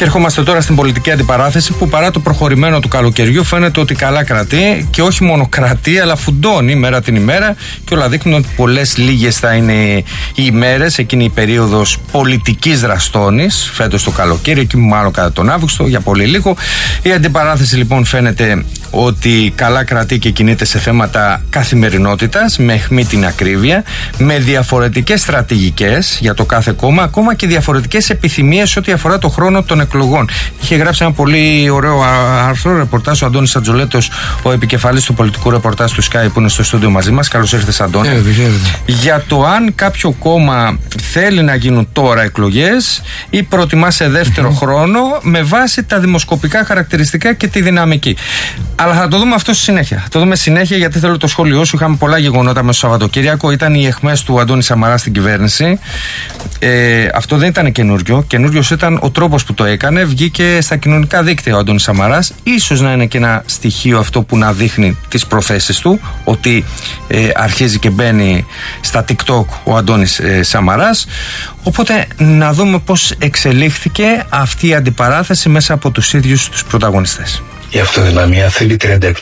Και ερχόμαστε τώρα στην πολιτική αντιπαράθεση που παρά το προχωρημένο του καλοκαιριού φαίνεται ότι καλά κρατεί και όχι μόνο κρατεί αλλά φουντώνει μέρα την ημέρα και όλα δείχνουν ότι πολλές λίγες θα είναι οι ημέρες, εκείνη η περίοδος πολιτικής δραστώνης φέτος το καλοκαίρι, εκεί μάλλον κατά τον Αύγουστο, για πολύ λίγο. Η αντιπαράθεση λοιπόν φαίνεται ότι καλά κρατεί και κινείται σε θέματα καθημερινότητας, με αιχμή την ακρίβεια, με διαφορετικές στρατηγικές για το κάθε κόμμα, ακόμα και διαφορετικές επιθυμίες ό,τι αφορά το χρόνο των εκλογών. Είχε γράψει ένα πολύ ωραίο άρθρο, ρεπορτάζ ο Αντώνης Ατζολέτος, ο επικεφαλής του πολιτικού ρεπορτάζ του Sky, που είναι στο στούντιο μαζί μας. Καλώς ήρθες, Αντώνη. Για το αν κάποιο κόμμα θέλει να γίνουν τώρα εκλογές ή προτιμά σε δεύτερο χρόνο με βάση τα δημοσκοπικά χαρακτηριστικά και τη δυναμική. Αλλά θα το δούμε αυτό στη συνέχεια. Θα το δούμε συνέχεια, γιατί θέλω το σχόλιο σου. Είχαμε πολλά γεγονότα μέσα στο Σαββατοκύριακο. Ήταν οι αιχμές του Αντώνη Σαμαρά στην κυβέρνηση. Αυτό δεν ήταν καινούριο. Καινούριος ήταν ο τρόπος που το έκανε. Βγήκε στα κοινωνικά δίκτυα ο Αντώνης Σαμαράς. Ίσως να είναι και ένα στοιχείο αυτό που να δείχνει τις προθέσεις του, ότι αρχίζει και μπαίνει στα TikTok ο Αντώνης Σαμαράς. Οπότε να δούμε πώς εξελίχθηκε αυτή η αντιπαράθεση μέσα από τους ίδιους τους πρωταγωνιστές. Η αυτοδυναμία θέλει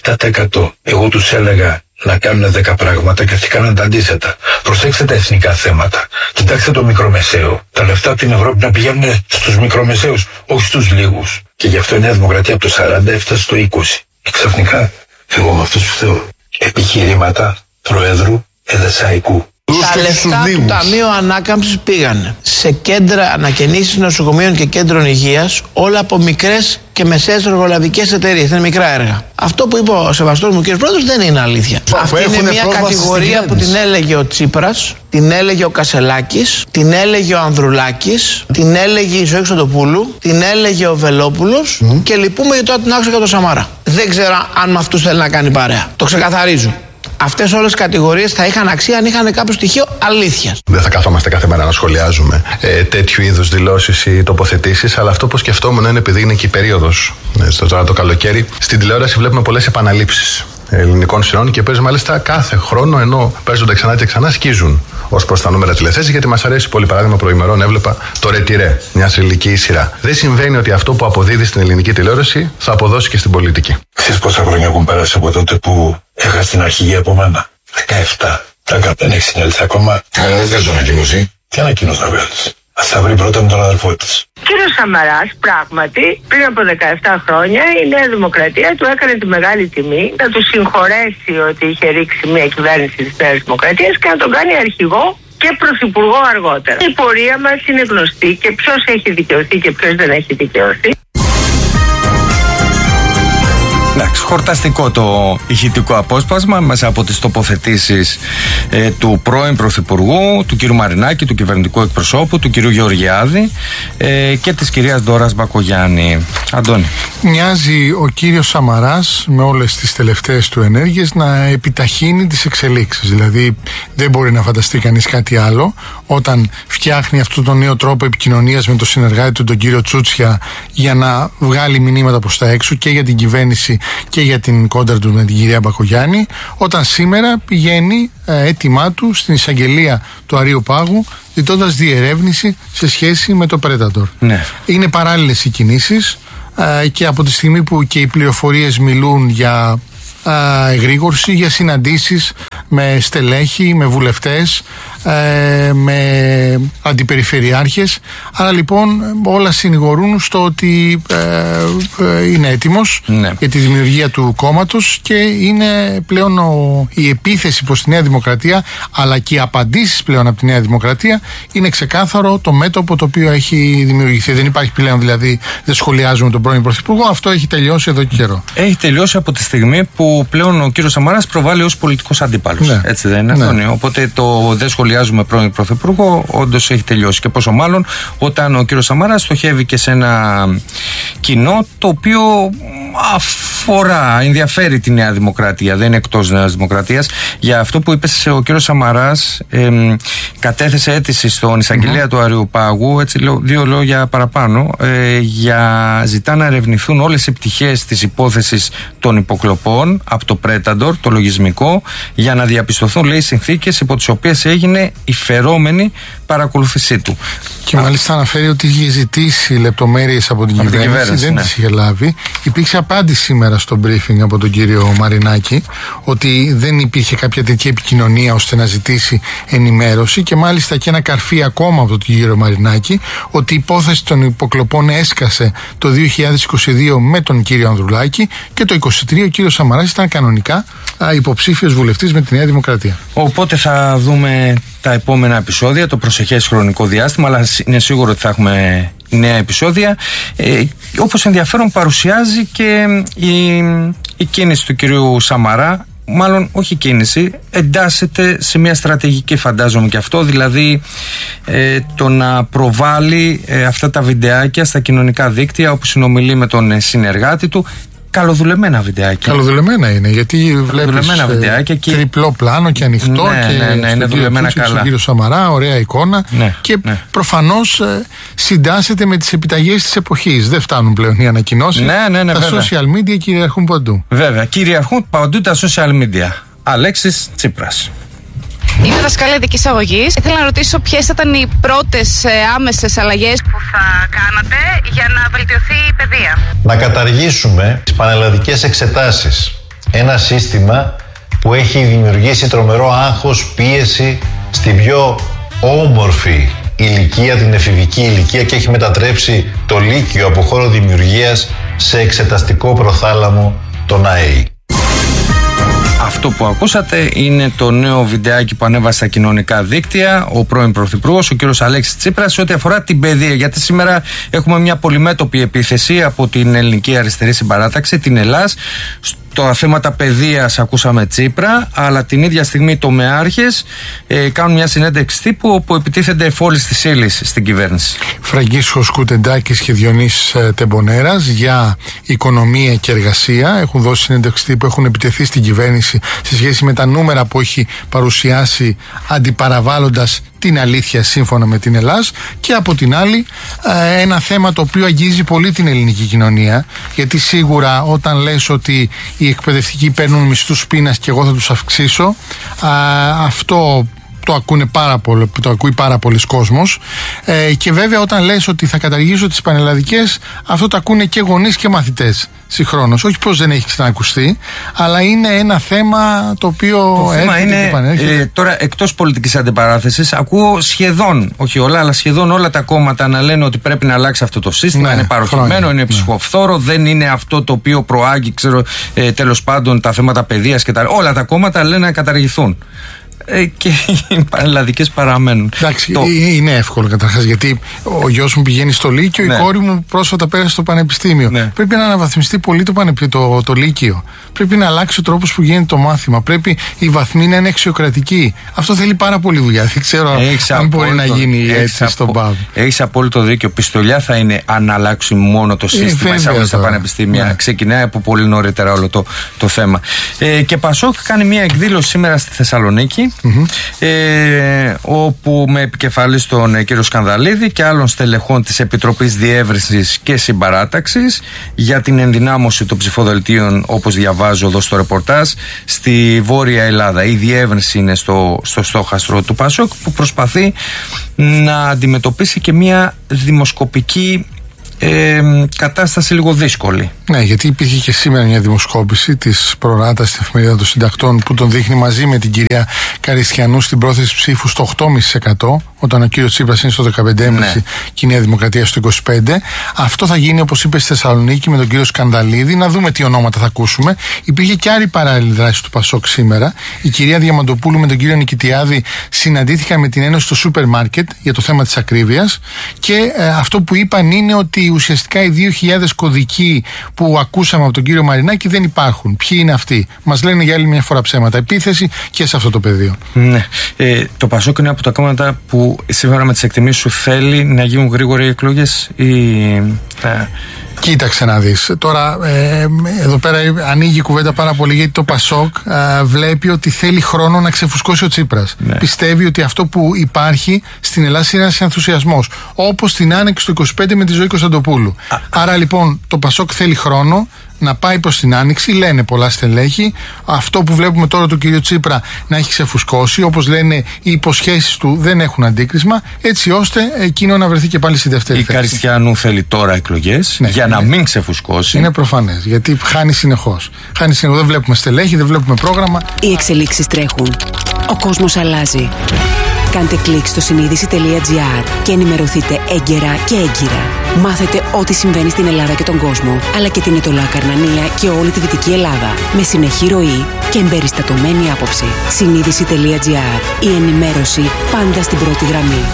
37%. Εγώ τους έλεγα να κάνουν 10 πράγματα και αυτοί κάνουν τα αντίθετα. Προσέξτε τα εθνικά θέματα. Κοιτάξτε το μικρομεσαίο. Τα λεφτά από την Ευρώπη να πηγαίνουν στους μικρομεσαίους, όχι στους λίγους. Και γι' αυτό η Νέα Δημοκρατία από το 40 έφτασε στο 20. Και ξαφνικά, εγώ με αυτούς που θέλω επιχειρήματα Προέδρου Εδεσαϊκού. Τα λεφτά του Ταμείου Ανάκαμψης πήγαν σε κέντρα ανακαινήσεις νοσοκομείων και κέντρων υγείας, όλα από μικρές και μεσαίες εργολαβικές εταιρείες. Είναι μικρά έργα. Αυτό που είπε ο σεβαστός μου κ. Πρόεδρος δεν είναι αλήθεια. Αυτή είναι μια κατηγορία που την έλεγε ο Τσίπρας, την έλεγε ο Κασελάκης, την έλεγε ο Ανδρουλάκης, την έλεγε η Ζωή Χρυστοδοπούλου, την έλεγε ο Βελόπουλος και λυπούμε γιατί τώρα την άκουσα και το Σαμαρά. Δεν ξέρω αν με αυτούς θέλει να κάνει παρέα. Το ξεκαθαρίζω. Αυτές όλες οι κατηγορίες θα είχαν αξία αν είχαν κάποιο στοιχείο αλήθειας. Δεν θα καθόμαστε κάθε μέρα να σχολιάζουμε τέτοιου είδους δηλώσεις ή τοποθετήσεις, αλλά αυτό που σκεφτόμουν είναι επειδή είναι και η περίοδος. Τώρα το καλοκαίρι, στην τηλεόραση βλέπουμε πολλές επαναλήψεις ελληνικών σειρών και παίζει μάλιστα κάθε χρόνο, ενώ παίζονται ξανά και ξανά, σκίζουν ως προς τα νούμερα τηλεθέσεις, γιατί μας αρέσει πολύ. Παράδειγμα, προημερών έβλεπα το Ρετυρέ, μια θρυλική σειρά. Δεν συμβαίνει ότι αυτό που αποδίδει στην ελληνική τηλεόραση θα αποδώσει και στην πολιτική. Ξέρεις πόσα χρόνια έχουν περάσει από τότε που έχασε την αρχηγία από μένα? 17. Τα καπτάν έχει συνέλθει ακόμα. Δεν θες το ανακοίνωση. Τι ανακοίνωση να βγάλεις? Ας τα βρει πρώτα με τον αδελφό της. Κύριος Σαμαράς, πράγματι, πριν από 17 χρόνια η Νέα Δημοκρατία του έκανε τη μεγάλη τιμή να του συγχωρέσει ότι είχε ρίξει μια κυβέρνηση της Νέας Δημοκρατίας και να τον κάνει αρχηγό και πρωθυπουργό αργότερα. Η πορεία μας είναι γνωστή και ποιος έχει δικαιωθεί και ποιος δεν έχει δικαιωθεί. Εντάξει, χορταστικό το ηχητικό απόσπασμα μέσα από τις τοποθετήσεις του πρώην Πρωθυπουργού, του κ. Μαρινάκη, του κυβερνητικού εκπροσώπου, του κ. Γεωργιάδη και της κυρίας Ντόρας Μπακογιάννη. Αντώνη. Μοιάζει ο κύριος Σαμαράς με όλες τις τελευταίες του ενέργειες να επιταχύνει τις εξελίξεις. Δηλαδή δεν μπορεί να φανταστεί κανείς κάτι άλλο όταν φτιάχνει αυτόν τον νέο τρόπο επικοινωνίας με τον συνεργάτη του, τον κύριο Τσούτσια, για να βγάλει μηνύματα προς τα έξω και για την κυβέρνηση και για την κόντρα του με την κυρία Μπακογιάννη, όταν σήμερα πηγαίνει έτοιμά του στην εισαγγελία του Αρείου Πάγου ζητώντας διερεύνηση σε σχέση με το Predator. Ναι. Είναι παράλληλες οι κινήσεις και από τη στιγμή που και οι πληροφορίες μιλούν για εγρήγορση, για συναντήσεις με στελέχη, με βουλευτές, με αντιπεριφερειάρχες. Άρα λοιπόν όλα συνηγορούν στο ότι είναι έτοιμος για τη δημιουργία του κόμματος και είναι πλέον η επίθεση προς τη Νέα Δημοκρατία, αλλά και οι απαντήσεις πλέον από τη Νέα Δημοκρατία είναι ξεκάθαρο το μέτωπο το οποίο έχει δημιουργηθεί. Δεν υπάρχει πλέον, δηλαδή δεν σχολιάζουμε τον πρώην Πρωθυπουργό, αυτό έχει τελειώσει εδώ και καιρό. Έχει τελειώσει από τη στιγμή που πλέον ο κύριος Σαμαράς προβάλλει ως πολιτικός αντίπαλος. Ναι. Έτσι δεν είναι? Ναι. Οπότε το δεν σχολιάζουμε πρώην Πρωθυπουργό όντως έχει τελειώσει. Και πόσο μάλλον όταν ο κύριος Σαμαράς στοχεύει και σε ένα κοινό το οποίο ενδιαφέρει τη Νέα Δημοκρατία, δεν είναι εκτός Νέας Δημοκρατίας. Για αυτό που είπες, ο κύριος Σαμαράς κατέθεσε αίτηση στον εισαγγελέα του Αριοπάγου, έτσι δύο λόγια παραπάνω, ζητά να ερευνηθούν όλες οι πτυχές της υπόθεσης των υποκλοπών από το Πρέταντορ, το λογισμικό, για να διαπιστωθούν, λέει, συνθήκες υπό τις οποίες έγινε η φερόμενη παρακολούθησή του. Και μάλιστα αναφέρει ότι είχε ζητήσει λεπτομέρειες από την κυβέρνηση, δεν τις είχε λάβει. Υπήρξε απάντηση σήμερα στο briefing από τον κύριο Μαρινάκη ότι δεν υπήρχε κάποια τέτοια επικοινωνία ώστε να ζητήσει ενημέρωση, και μάλιστα και ένα καρφί ακόμα από τον κύριο Μαρινάκη ότι η υπόθεση των υποκλοπών έσκασε το 2022 με τον κύριο Ανδρουλάκη, και το 2023 ο κύριος Σαμαράς ήταν κανονικά υποψήφιος βουλευτής με τη Νέα Δημοκρατία. Οπότε θα δούμε τα επόμενα επεισόδια, το προσεχές χρονικό διάστημα, αλλά είναι σίγουρο ότι θα έχουμε νέα επεισόδια. Όπως ενδιαφέρον παρουσιάζει και η κίνηση του κυρίου Σαμαρά, μάλλον όχι κίνηση, εντάσσεται σε μια στρατηγική, φαντάζομαι και αυτό, δηλαδή το να προβάλλει αυτά τα βιντεάκια στα κοινωνικά δίκτυα όπου συνομιλεί με τον συνεργάτη του. Καλοδουλεμένα βιντεάκια. Καλοδουλεμένα είναι, γιατί βλέπεις τριπλό πλάνο και ανοιχτό, ναι, είναι δουλεμένα καλά. Στον κύριο Σαμαρά, ωραία εικόνα, και προφανώς συντάσσεται με τις επιταγές της εποχής. Δεν φτάνουν πλέον οι ανακοινώσεις. Τα βέβαια. social media κυριαρχούν παντού. Βέβαια, κυριαρχούν παντού τα social media. Αλέξης Τσίπρας. Είμαι δασκάλα ειδικής αγωγής. Ήθελα να ρωτήσω ποιες ήταν οι πρώτες άμεσες αλλαγές που θα κάνατε για να βελτιωθεί η παιδεία. Να καταργήσουμε τις πανελλαδικές εξετάσεις. Ένα σύστημα που έχει δημιουργήσει τρομερό άγχος, πίεση στην πιο όμορφη ηλικία, την εφηβική ηλικία, και έχει μετατρέψει το Λύκειο από χώρο δημιουργίας σε εξεταστικό προθάλαμο, τον ΑΕΗ. Αυτό που ακούσατε είναι το νέο βιντεάκι που ανέβασε στα κοινωνικά δίκτυα ο πρώην Πρωθυπουργός, ο κύριος Αλέξης Τσίπρας, ό,τι αφορά την παιδεία. Γιατί σήμερα έχουμε μια πολυμέτωπη επίθεση από την ελληνική αριστερή συμπαράταξη, την ΕΛΑΣ. Τα θέματα παιδείας ακούσαμε Τσίπρα, αλλά την ίδια στιγμή οι τομεάρχες κάνουν μια συνέντευξη τύπου όπου επιτίθενται εφόλης της ύλης στην κυβέρνηση. Φραγκίσχος Κουτεντάκης και Διονύσης Τεμπονέρας για οικονομία και εργασία έχουν δώσει συνέντευξη τύπου, έχουν επιτεθεί στην κυβέρνηση σε σχέση με τα νούμερα που έχει παρουσιάσει, αντιπαραβάλλοντας την αλήθεια σύμφωνα με την Ελλάδα, και από την άλλη ένα θέμα το οποίο αγγίζει πολύ την ελληνική κοινωνία, γιατί σίγουρα όταν λες ότι οι εκπαιδευτικοί παίρνουν μισθούς πείνας και εγώ θα τους αυξήσω, αυτό το ακούει πάρα πολλοί κόσμος, και βέβαια όταν λες ότι θα καταργήσω τις πανελλαδικές, αυτό το ακούνε και γονείς και μαθητές συγχρόνως. Όχι πως δεν έχει ξανακουστεί, αλλά είναι ένα θέμα το οποίο είναι τώρα εκτός πολιτικής αντιπαράθεσης. Ακούω σχεδόν, όχι όλα, αλλά σχεδόν όλα τα κόμματα να λένε ότι πρέπει να αλλάξει αυτό το σύστημα. Είναι παροχημένο, είναι ψυχοφθόρο, δεν είναι αυτό το οποίο προάγει, τέλος πάντων, τα θέματα παιδείας και όλα τα κόμματα λένε να καταργηθούν. Και οι πανελλαδικές παραμένουν. Εντάξει, είναι εύκολο καταρχάς, γιατί ο γιος μου πηγαίνει στο Λύκειο, η κόρη μου πρόσφατα πέρασε στο πανεπιστήμιο. Πρέπει να αναβαθμιστεί πολύ το Λύκειο. Πρέπει να αλλάξει ο τρόπος που γίνεται το μάθημα. Πρέπει οι βαθμοί να είναι αξιοκρατικοί. Αυτό θέλει πάρα πολύ δουλειά. Δεν ξέρω αν μπορεί να γίνει έτσι στον ΠΑΒ. Έχεις απόλυτο δίκιο. Πιστολιά θα είναι αν αλλάξει μόνο το σύστημα εισαγωγής στα πανεπιστήμια. Ξεκινάει από πολύ νωρίτερα όλο το θέμα. Και Πασόκ κάνει μια εκδήλωση σήμερα στη Θεσσαλονίκη. Όπου με επικεφαλής τον κύριο Σκανδαλίδη και άλλων στελεχών της Επιτροπής Διεύρυνσης και Συμπαράταξης για την ενδυνάμωση των ψηφοδελτίων, όπως διαβάζω εδώ στο ρεπορτάζ, στη Βόρεια Ελλάδα. Η διεύρυνση είναι στο στόχαστρο του Πασόκ, που προσπαθεί να αντιμετωπίσει και μια δημοσκοπική κατάσταση λίγο δύσκολη. Ναι, γιατί υπήρχε και σήμερα μια δημοσκόπηση της Προράτα στην Εφημερίδα των Συντακτών που τον δείχνει μαζί με την κυρία Καριστιανού στην πρόθεση ψήφου στο 8,5%, όταν ο κύριος Τσίπρας είναι στο 15,5% και η Νέα Δημοκρατία στο 25%. Αυτό θα γίνει, όπως είπε, στη Θεσσαλονίκη με τον κύριο Σκανδαλίδη. Να δούμε τι ονόματα θα ακούσουμε. Υπήρχε και άλλη παράλληλη δράση του Πασόκ σήμερα. Η κυρία Διαμαντοπούλου με τον κύριο Νικητιάδη συναντήθηκαν με την Ένωση στο σούπερ μάρκετ για το θέμα της ακρίβειας, και αυτό που είπαν είναι ότι ουσιαστικά οι 2.000 κωδικοί που ακούσαμε από τον κύριο Μαρινάκη δεν υπάρχουν. Ποιοι είναι αυτοί? Μας λένε για άλλη μια φορά ψέματα. Επίθεση και σε αυτό το πεδίο. Ναι. Το Πασόκ είναι από τα κόμματα που σύμφωνα με τις εκτιμήσεις σου θέλει να γίνουν γρήγορα οι εκλογές, ή Κοίταξε να δεις. Τώρα εδώ πέρα ανοίγει η κουβέντα πάρα πολύ, γιατί το ΠΑΣΟΚ βλέπει ότι θέλει χρόνο να ξεφουσκώσει ο Τσίπρας. Πιστεύει ότι αυτό που υπάρχει στην Ελλάδα είναι ένας ενθουσιασμός, όπως την άνοιξη του 25 με τη Ζωή Κωνσταντοπούλου. Άρα λοιπόν το ΠΑΣΟΚ θέλει χρόνο να πάει προς την άνοιξη, λένε πολλά στελέχη. Αυτό που βλέπουμε τώρα του κύριο Τσίπρα να έχει ξεφουσκώσει, όπως λένε οι υποσχέσεις του δεν έχουν αντίκρισμα, έτσι ώστε εκείνο να βρεθεί και πάλι στη δεύτερη θέση. Η Καριστιανού θέλει τώρα εκλογές για να μην ξεφουσκώσει. Είναι προφανές, γιατί χάνει συνεχώς. Δεν βλέπουμε στελέχη, δεν βλέπουμε πρόγραμμα. Οι εξελίξεις τρέχουν. Ο κόσμος αλλάζει. Κάντε κλικ στο συνείδηση.gr και ενημερωθείτε έγκαιρα και έγκυρα. Μάθετε ό,τι συμβαίνει στην Ελλάδα και τον κόσμο, αλλά και την Αιτωλοακαρνανία και όλη τη Δυτική Ελλάδα. Με συνεχή ροή και εμπεριστατωμένη άποψη. Συνείδηση.gr. Η ενημέρωση πάντα στην πρώτη γραμμή.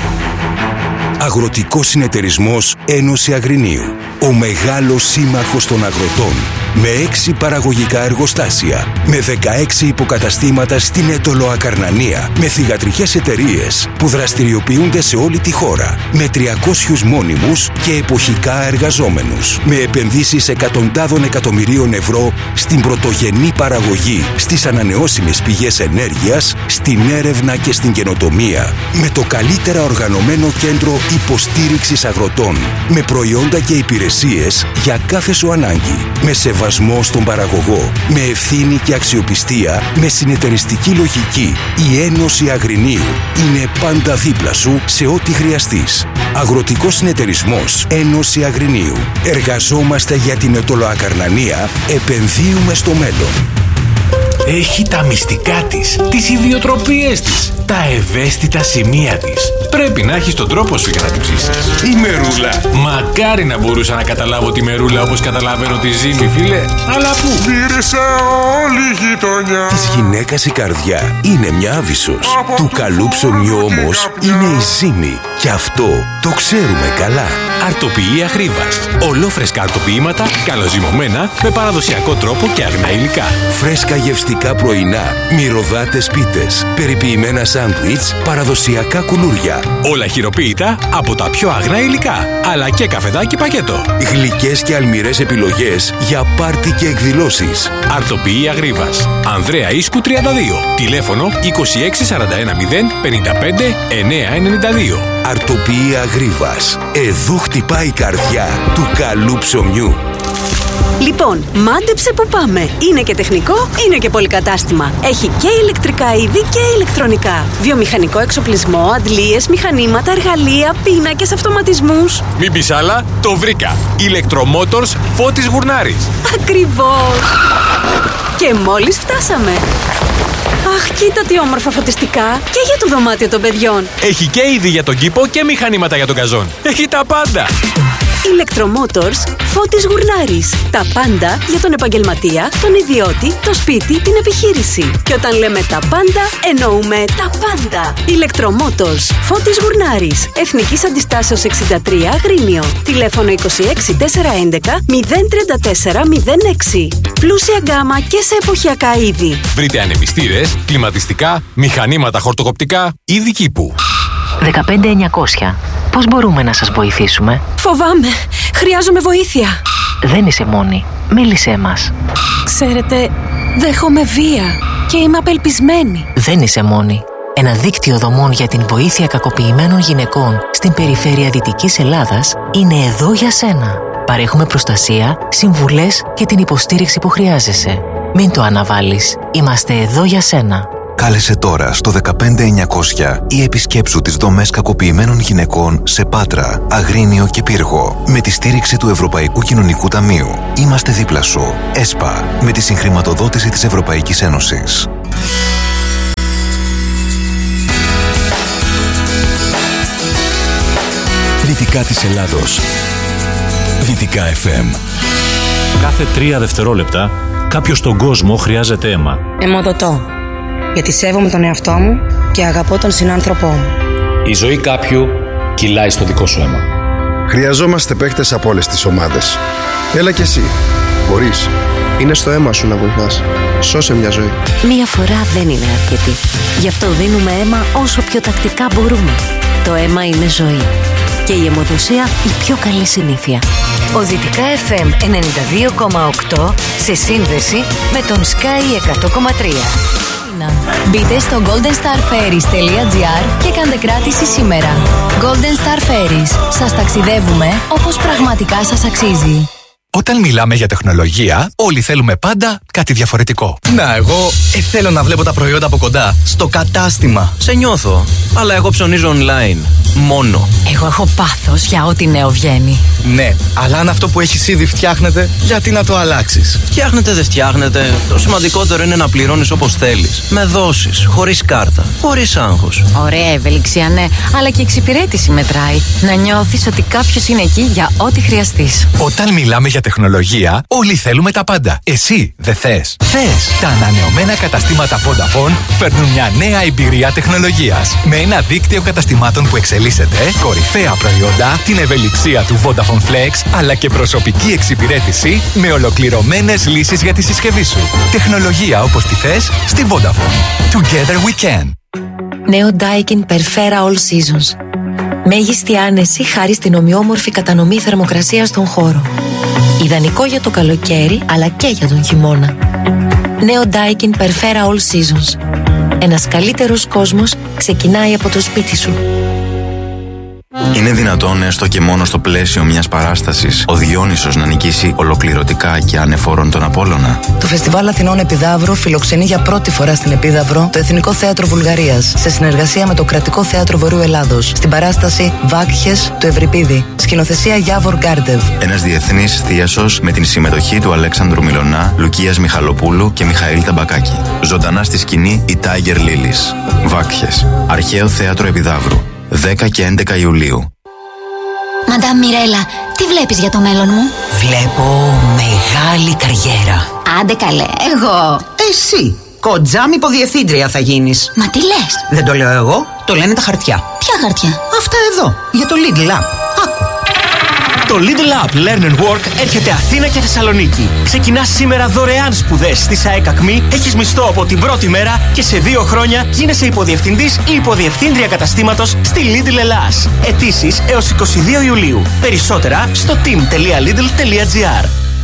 Αγροτικός Συνεταιρισμός Ένωση Αγρινίου. Ο μεγάλος σύμμαχος των αγροτών. Με 6 παραγωγικά εργοστάσια. Με 16 υποκαταστήματα στην Αιτωλοακαρνανία. Με θυγατρικές εταιρείες που δραστηριοποιούνται σε όλη τη χώρα. Με 300 μόνιμους και εποχικά εργαζόμενους. Με επενδύσεις εκατοντάδων εκατομμυρίων ευρώ στην πρωτογενή παραγωγή, στις ανανεώσιμες πηγές ενέργειας, στην έρευνα και στην καινοτομία. Με το καλύτερα οργανωμένο κέντρο υποστήριξης αγροτών. Με προϊόντα και υπηρεσίες για κάθε σου ανάγκη. Με σεβασμό στον παραγωγό. Με ευθύνη και αξιοπιστία. Με συνεταιριστική λογική. Η Ένωση Αγρινίου είναι πάντα δίπλα σου σε ό,τι χρειαστείς. Αγροτικός Συνεταιρισμός Ένωση Αγρινίου. Εργαζόμαστε για την Αιτωλοακαρνανία. Επενδύουμε στο μέλλον. Έχει τα μυστικά της, τις ιδιοτροπίες της, τα ευαίσθητα σημεία της. Πρέπει να έχεις τον τρόπο σου για να την ψήσεις. Η μερούλα. Μακάρι να μπορούσα να καταλάβω τη μερούλα όπως καταλαβαίνω τη ζύμη, φίλε. Αλλά πού? Μύρισε όλη η γειτονιά. Της γυναίκας η καρδιά είναι μια άβυσσος. Του καλού ψωμιού όμως είναι η ζύμη. Και αυτό το ξέρουμε καλά. Αρτοποιή Αγρίβας. Ολόφρεσκα αρτοποιήματα, καλοζυμωμένα, με παραδοσιακό τρόπο και αγνά υλικά. Φρέσκα γευστικά πρωινά, μυρωδάτες πίτες, περιποιημένα σάντουιτς, παραδοσιακά κουλούρια. Όλα χειροποίητα από τα πιο αγνά υλικά, αλλά και καφεδάκι πακέτο. Γλυκές και αλμυρές επιλογές για πάρτι και εκδηλώσεις. Αρτοποιή Αγρίβας. Ανδρέα Ίσκου 32. Τηλέφωνο 2641 055 992. Αρτοποιή Αγρίβας. Εδώ χτυπάει η καρδιά του καλού ψωμιού. Λοιπόν, μάντεψε που πάμε. Είναι και τεχνικό, είναι και πολυκατάστημα. Έχει και ηλεκτρικά είδη και ηλεκτρονικά. Βιομηχανικό εξοπλισμό, αντλίες, μηχανήματα, εργαλεία, πίνακες, αυτοματισμούς. Μην πεις άλλα, το βρήκα. Ηλεκτρομότορς Φώτης Γουρνάρης. Ακριβώς. Και μόλις φτάσαμε. Αχ, κοίτα τι όμορφα φωτιστικά. Και για το δωμάτιο των παιδιών. Έχει και είδη για τον κήπο και μηχανήματα για τον καζόν. Έχει τα πάντα. Electromotors Φώτης Γουρνάρης. Τα πάντα για τον επαγγελματία, τον ιδιώτη, το σπίτι, την επιχείρηση. Και όταν λέμε τα πάντα, εννοούμε τα πάντα. Electromotors Φώτης Γουρνάρης. Εθνικής Αντιστάσεως 63 Αγρίνιο. Τηλέφωνο 26 411 034 06. Πλούσια γκάμα και σε εποχιακά είδη. Βρείτε ανεμιστήρες, κλιματιστικά, μηχανήματα χορτοκοπτικά, είδη κήπου. 15900. Πώς μπορούμε να σας βοηθήσουμε? Φοβάμαι. Χρειάζομαι βοήθεια. Δεν είσαι μόνη. Μίλησέ μας. Ξέρετε, δέχομαι βία και είμαι απελπισμένη. Δεν είσαι μόνη. Ένα δίκτυο δομών για την βοήθεια κακοποιημένων γυναικών στην περιφέρεια Δυτικής Ελλάδας είναι εδώ για σένα. Παρέχουμε προστασία, συμβουλές και την υποστήριξη που χρειάζεσαι. Μην το αναβάλεις. Είμαστε εδώ για σένα. Κάλεσε τώρα στο 15900 ή επισκέψου τις δομές κακοποιημένων γυναικών σε Πάτρα, Αγρίνιο και Πύργο με τη στήριξη του Ευρωπαϊκού Κοινωνικού Ταμείου. Είμαστε δίπλα σου. ΕΣΠΑ, με τη συγχρηματοδότηση της Ευρωπαϊκής Ένωσης. Δυτικά της Ελλάδος. Δυτικά FM. Κάθε 3 δευτερόλεπτα κάποιος στον κόσμο χρειάζεται αίμα. Αιμοδοτώ. Γιατί σέβομαι τον εαυτό μου και αγαπώ τον συνάνθρωπό μου. Η ζωή κάποιου κυλάει στο δικό σου αίμα. Χρειαζόμαστε παίχτες από όλες τις ομάδες. Έλα κι εσύ. Μπορείς. Είναι στο αίμα σου να βοηθάς. Σώσε μια ζωή. Μία φορά δεν είναι αρκετή. Γι' αυτό δίνουμε αίμα όσο πιο τακτικά μπορούμε. Το αίμα είναι ζωή. Και η αιμοδοσία η πιο καλή συνήθεια. Ο Δυτικά FM 92,8 σε σύνδεση με τον Sky 100,3. Μπείτε στο goldenstarferries.gr και κάντε κράτηση σήμερα. Golden Star Ferries. Σας ταξιδεύουμε όπως πραγματικά σας αξίζει. Όταν μιλάμε για τεχνολογία, όλοι θέλουμε πάντα κάτι διαφορετικό. Να, εγώ θέλω να βλέπω τα προϊόντα από κοντά. Στο κατάστημα. Σε νιώθω. Αλλά εγώ ψωνίζω online. Μόνο. Εγώ έχω πάθος για ό,τι νέο βγαίνει. Ναι, αλλά αν αυτό που έχεις ήδη φτιάχνεται, γιατί να το αλλάξεις? Φτιάχνεται, δεν φτιάχνεται. Το σημαντικότερο είναι να πληρώνεις όπως θέλεις. Με δόσεις, χωρίς κάρτα, χωρίς άγχος. Ωραία ευελιξία, ναι, αλλά και εξυπηρέτηση μετράει. Να νιώθεις ότι κάποιος είναι εκεί για ό,τι χρειαστείς. Όταν μιλάμε για τεχνολογία, όλοι θέλουμε τα πάντα. Εσύ δεν θες? Θες! Τα ανανεωμένα καταστήματα Vodafone φέρνουν μια νέα εμπειρία τεχνολογίας. Με ένα δίκτυο καταστημάτων που εξελίσσεται, κορυφαία προϊόντα, την ευελιξία του Vodafone Flex, αλλά και προσωπική εξυπηρέτηση με ολοκληρωμένες λύσεις για τη συσκευή σου. Τεχνολογία όπως τη θες στη Vodafone. Together we can. Νέο Daikin Perfera All Seasons. Μέγιστη άνεση χάρη στην ομοιόμορφη κατανομή θερμοκρασίας στον χώρο. Ιδανικό για το καλοκαίρι, αλλά και για τον χειμώνα. Νέο Daikin Perfera All Seasons. Ένας καλύτερος κόσμος ξεκινάει από το σπίτι σου. Είναι δυνατόν έστω και μόνο στο πλαίσιο μιας παράστασης ο Διόνυσος να νικήσει ολοκληρωτικά και ανεφόρον τον Απόλλωνα? Το Φεστιβάλ Αθηνών Επιδαύρου φιλοξενεί για πρώτη φορά στην Επίδαυρο το Εθνικό Θέατρο Βουλγαρίας σε συνεργασία με το Κρατικό Θέατρο Βορείου Ελλάδος στην παράσταση Βάκχες του Ευρυπίδη. Σκηνοθεσία Γιάβορ Γκάρντεβ. Ένας διεθνής θίασος με την συμμετοχή του Αλέξανδρου Μιλωνά, Λουκίας Μιχαλοπούλου και Μιχαήλ Ταμπακάκη. Ζωντανά στη σκηνή η Tiger Lilies. Βάκχες. Αρχαίο Θέατρο Επιδαύρου. 10 και 11 Ιουλίου. Μαντάμ Μιρέλα, τι βλέπεις για το μέλλον μου? Βλέπω μεγάλη καριέρα. Άντε καλέ, εγώ. Εσύ, κοντζάμ υποδιευθύντρια θα γίνεις. Μα τι λες? Δεν το λέω εγώ, το λένε τα χαρτιά. Ποια χαρτιά? Αυτά εδώ, για το Lidl App. Άκου. Το Lidl App Learn and Work έρχεται Αθήνα και Θεσσαλονίκη. Ξεκινάς σήμερα δωρεάν σπουδές στη ΣΑΕΚ ΑΚΜΗ, έχεις μισθό από την πρώτη μέρα και σε 2 χρόνια γίνεσαι υποδιευθυντής ή υποδιευθύντρια καταστήματος στη Lidl Ελλάς. Αιτήσεις έως 22 Ιουλίου. Περισσότερα στο team.lidl.gr.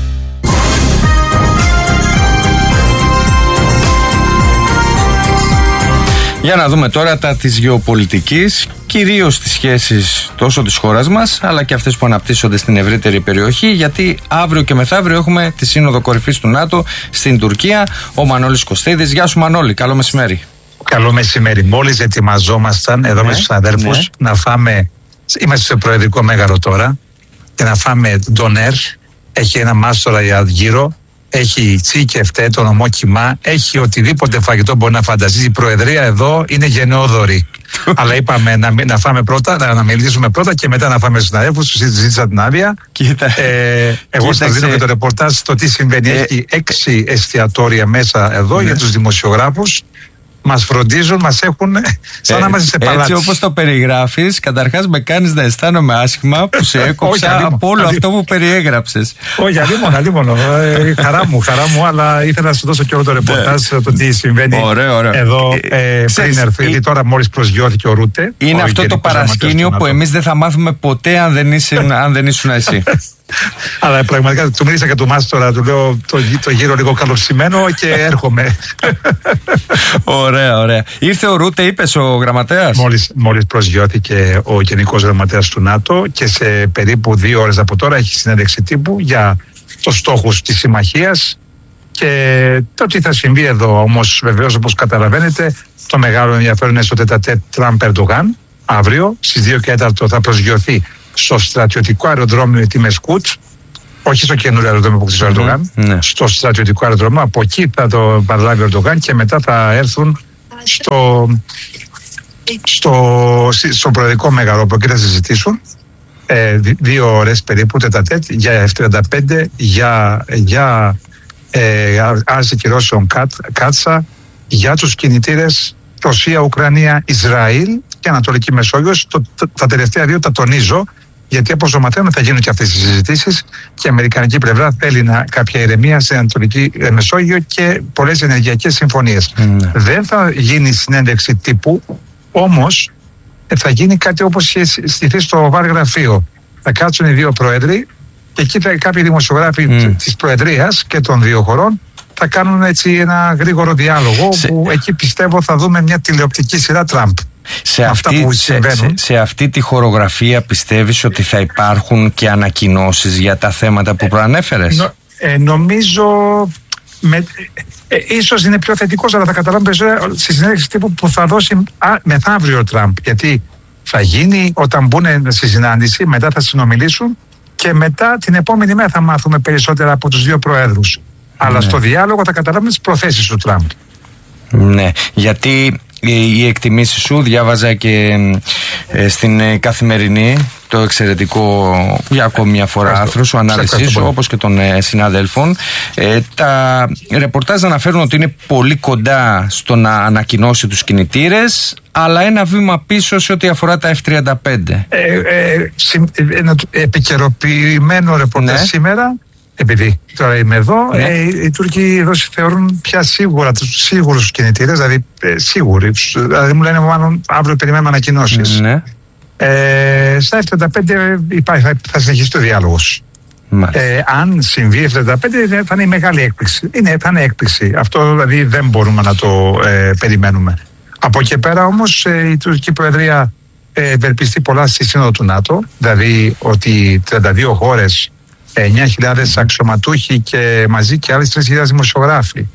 Για να δούμε τώρα τα της γεωπολιτικής, κυρίως τις σχέσεις τόσο της χώρας μας, αλλά και αυτές που αναπτύσσονται στην ευρύτερη περιοχή, γιατί αύριο και μεθαύριο έχουμε τη Σύνοδο Κορυφής του ΝΑΤΟ στην Τουρκία. Ο Μανώλης Κωστίδης. Γεια σου Μανώλη, καλό μεσημέρι. Καλό μεσημέρι. Μόλις ετοιμαζόμασταν εδώ με τους συναδέλφους να φάμε, είμαστε στο Προεδρικό Μέγαρο τώρα, και να φάμε ντονέρ. Έχει ένα μάστορα για γύρω. Έχει τσίκεφτε, το νομό κιμά, έχει οτιδήποτε φαγητό μπορεί να φανταστεί. Η Προεδρία εδώ είναι γενναιόδορη. Αλλά είπαμε να φάμε πρώτα, να μιλήσουμε πρώτα και μετά να φάμε στους συναδέλφους. Τους ζήτησα την άδεια. Εγώ σας δίνω και το ρεπορτάζ στο τι συμβαίνει. Έχει 6 εστιατόρια μέσα εδώ για τους δημοσιογράφους. Μας φροντίζουν, μας έχουν σαν να είμαστε σε παλάτι. Έτσι όπως το περιγράφεις, καταρχάς με κάνεις να αισθάνομαι άσχημα που σε έκοψα από όλο αυτό που περιέγραψες. Όχι, αλίμονο. Χαρά μου, αλλά ήθελα να σου δώσω και όλο το ρεπορτάζ το τι συμβαίνει εδώ πριν έρθει. Τώρα μόλις προσγειώθηκε ο Ρούτε. Είναι αυτό το παρασκήνιο που εμείς δεν θα μάθουμε ποτέ αν δεν ήσουν εσύ. Αλλά πραγματικά του μίλησα και του Μάστορα, του λέω το γύρο λίγο καλοψημένο και έρχομαι. Ωραία. Ήρθε ο Ρούτε, είπες, ο γραμματέας. Μόλις προσγειώθηκε ο Γενικός Γραμματέας του ΝΑΤΟ και σε περίπου 2 ώρες από τώρα έχει συνέντευξη τύπου για τους στόχους της συμμαχίας και το τι θα συμβεί εδώ. Όμως βεβαίως, όπως καταλαβαίνετε, το μεγάλο ενδιαφέρον είναι στο τετατέτ Τραμπ-Ερντογάν. Αύριο στις 2 και 4 θα προσγειωθεί στο στρατιωτικό αεροδρόμιο τη Μεσκούτ, όχι στο καινούριο αεροδρόμιο που κτίσει ο Ερντογάν, στο στρατιωτικό αεροδρόμιο. Από εκεί θα το παραλάβει ο Ερντογάν και μετά θα έρθουν στο Προεδρικό Μέγαρο, όπου εκεί θα συζητήσουν 2 ώρες περίπου τετατέτ για F-35, για άρση κυρώσεων Κάτσα, για τους κινητήρες Ρωσία, Ουκρανία, Ισραήλ και Ανατολική Μεσόγειος. Τα τελευταία 2 τα τονίζω, γιατί όπως μαθαίνουμε θα γίνουν και αυτές οι συζητήσεις και η αμερικανική πλευρά θέλει κάποια ηρεμία στην Ανατολική Μεσόγειο και πολλές ενεργειακές συμφωνίες. Δεν θα γίνει συνέντευξη τύπου, όμως θα γίνει κάτι όπως είχε στηθεί στο ΒΑΡ γραφείο. Θα κάτσουν οι δύο πρόεδροι και εκεί κάποιοι δημοσιογράφοι της Προεδρίας και των δύο χωρών θα κάνουν έτσι ένα γρήγορο διάλογο που εκεί πιστεύω θα δούμε μια τηλεοπτική σειρά Τραμπ. Σε αυτή τη χορογραφία πιστεύεις ότι θα υπάρχουν και ανακοινώσεις για τα θέματα που προανέφερες? Νομίζω ίσως είναι πιο θετικός, αλλά θα καταλάβουμε περισσότερο στη συνέντευξη τύπου που θα δώσει μεθαύριο ο Τραμπ, γιατί θα γίνει όταν μπουν στη συνάντηση, μετά θα συνομιλήσουν και μετά την επόμενη μέρα θα μάθουμε περισσότερα από τους δύο προέδρους. Αλλά στο διάλογο θα καταλάβουμε τις προθέσεις του Τραμπ. Ναι, γιατί οι εκτιμήσεις σου διάβαζα και στην Καθημερινή, το εξαιρετικό για ακόμη μια φορά άρθρο σου, ανάλυση σου, όπως και των συναδέλφων. Τα ρεπορτάζ αναφέρουν ότι είναι πολύ κοντά στο να ανακοινώσει τους κινητήρες, αλλά ένα βήμα πίσω σε ό,τι αφορά τα F-35. Επικαιροποιημένο ρεπορτάζ σήμερα, επειδή τώρα είμαι εδώ, οι Τούρκοι εδώ θεωρούν πια σίγουρους τους κινητήρες, δηλαδή σίγουροι. Δηλαδή μου λένε μάλλον αύριο περιμένουμε ανακοινώσεις. Ναι. Στα F-35 θα συνεχίσει το διάλογος. Αν συμβεί F-35 θα είναι η μεγάλη έκπληξη. Θα είναι έκπληξη. Αυτό δηλαδή δεν μπορούμε να το περιμένουμε. Από εκεί πέρα όμως η τουρκική προεδρία ευελπιστεί πολλά στη σύνοδο του ΝΑΤΟ, δηλαδή ότι 32 χώρες, 9.000 αξιωματούχοι και μαζί και άλλες 3.000 δημοσιογράφοι,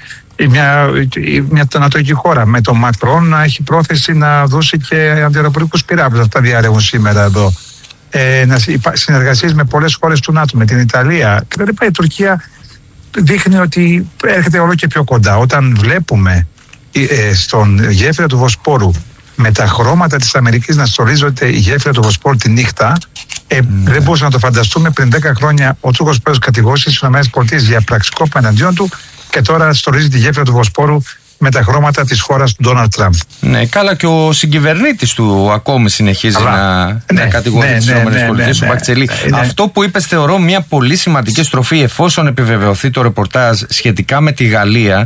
μια ανατολική χώρα με τον Μακρόν να έχει πρόθεση να δώσει και αντιαεροπορικούς πυράβλους. Αυτά διαρρεύουν σήμερα εδώ. Συνεργασίες με πολλές χώρες του ΝΑΤΟ, με την Ιταλία κτλ. Η Τουρκία δείχνει ότι έρχεται όλο και πιο κοντά. Όταν βλέπουμε στον γέφυρα του Βοσπόρου με τα χρώματα της Αμερικής να στολίζονται η γέφυρα του Βοσπόρου τη νύχτα, δεν μπορούσαμε να το φανταστούμε πριν 10 χρόνια. Ο Τούρκος πρόεδρος κατηγόρησε τις ΗΠΑ για πραξικόπημα εναντίον του και τώρα στολίζει τη γέφυρα του Βοσπόρου με τα χρώματα της χώρας του Ντόναλντ Τραμπ. Ναι, καλά, και ο συγκυβερνήτης του ακόμη συνεχίζει να κατηγορεί τις ΗΠΑ, ο Μπακτσελή. Αυτό που είπες θεωρώ μια πολύ σημαντική στροφή, εφόσον επιβεβαιωθεί το ρεπορτάζ σχετικά με τη Γαλλία.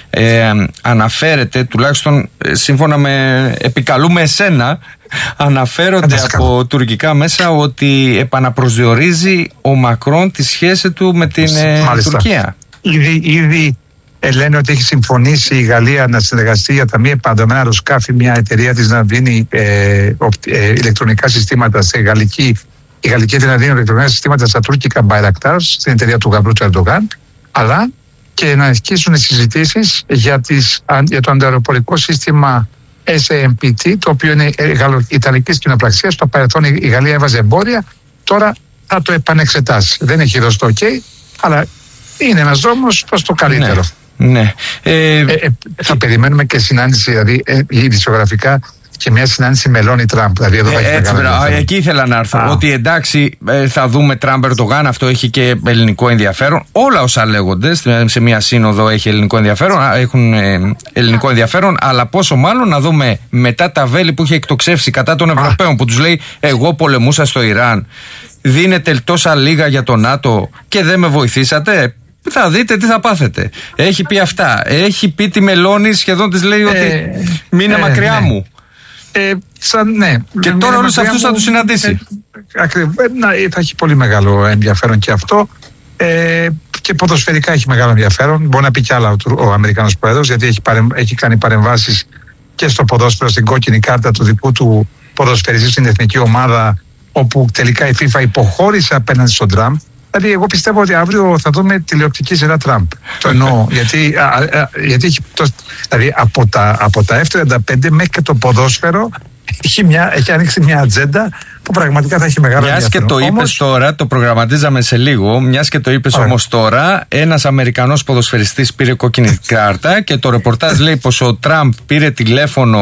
Αναφέρεται, τουλάχιστον σύμφωνα με επικαλούμε εσένα, αναφέρονται από τουρκικά μέσα ότι επαναπροσδιορίζει ο Μακρόν τη σχέση του με την Τουρκία. Ήδη λένε ότι έχει συμφωνήσει η Γαλλία να συνεργαστεί για τα μη επανδρομένα αεροσκάφη, μια εταιρεία της να δίνει ηλεκτρονικά συστήματα σε γαλλική. Η γαλλική εταιρεία να δίνει ηλεκτρονικά συστήματα στα τουρκικά Bayraktar, στην εταιρεία του γαμπρού του Ερντογάν, αλλά και να αρχίσουν συζητήσεις για το αντιαεροπορικό σύστημα SAMPT, το οποίο είναι ιταλικής κοινοπραξίας. Στο παρελθόν η Γαλλία έβαζε εμπόρια, τώρα θα το επανεξετάσει. Δεν έχει δώσει το OK, αλλά είναι ένας δρόμος προς το καλύτερο. Ναι. Θα περιμένουμε και συνάντηση, δηλαδή ειδησιογραφικά, και μια συνάντηση Μελώνη Τραμπ. Δηλαδή εδώ εκεί ήθελα να έρθω. Ότι εντάξει, θα δούμε Τραμπ Ερντογάν, αυτό έχει και ελληνικό ενδιαφέρον. Όλα όσα λέγονται σε μια σύνοδο έχουν ελληνικό ενδιαφέρον, αλλά πόσο μάλλον να δούμε μετά τα βέλη που είχε εκτοξεύσει κατά των Ευρωπαίων, που τους λέει εγώ πολεμούσα στο Ιράν, δίνετε τόσα λίγα για το ΝΑΤΟ και δεν με βοηθήσατε. Θα δείτε τι θα πάθετε. Έχει πει αυτά. Έχει πει τη Μελώνη, σχεδόν της λέει ότι μείνε μακριά μου. Και τώρα όλους αυτούς θα τους συναντήσει. Θα έχει πολύ μεγάλο ενδιαφέρον και αυτό. Και ποδοσφαιρικά έχει μεγάλο ενδιαφέρον. Μπορεί να πει κι άλλα ο Αμερικανός Πρόεδρος, γιατί έχει κάνει παρεμβάσεις και στο ποδόσφαιρο, στην κόκκινη κάρτα του δικού του ποδοσφαιριστή στην εθνική ομάδα, όπου τελικά η FIFA υποχώρησε απέναντι στον Τραμπ. Δηλαδή, εγώ πιστεύω ότι αύριο θα δούμε τηλεοπτική σειρά Τραμπ. Το εννοώ. γιατί δηλαδή από τα F-35 μέχρι και το ποδόσφαιρο έχει ανοίξει μια ατζέντα που πραγματικά θα έχει μεγάλο ενδιαφέρον. Μιας και το είπες τώρα, το προγραμματίζαμε σε λίγο. Μιας και το είπες όμως τώρα, ένας Αμερικανός ποδοσφαιριστής πήρε κόκκινη κάρτα και το ρεπορτάζ λέει πως ο Τραμπ πήρε τηλέφωνο